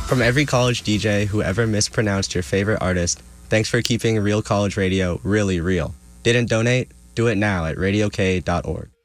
From every college DJ who ever mispronounced your favorite artist, thanks for keeping Real College Radio really real. Didn't donate? Do it now at radiok.org.